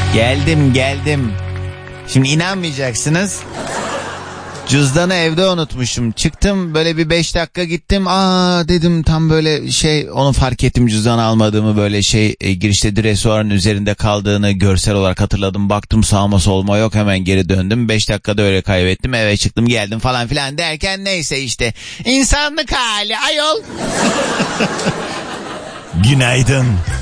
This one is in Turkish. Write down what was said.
Geldim. Şimdi inanmayacaksınız. Cüzdanı evde unutmuşum. Çıktım böyle bir 5 dakika gittim. Dedim tam böyle onu fark ettim, cüzdanı almadığımı, böyle girişte dresuarın üzerinde kaldığını görsel olarak hatırladım. Baktım sağıma soluma yok, hemen geri döndüm. 5 dakikada öyle kaybettim. Eve çıktım geldim falan filan derken neyse işte. İnsanlık hali ayol. Günaydın.